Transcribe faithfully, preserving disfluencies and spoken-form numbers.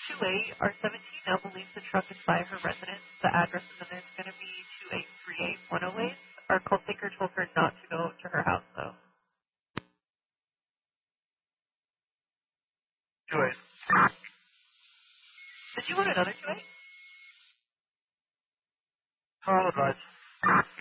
two eight. Our seventeen now believes the truck is by her residence. The address is going to be two eight three eight one oh eight. Our call taker told her not to go to her house, though. two eight. Did you want another two eight? I'll advise.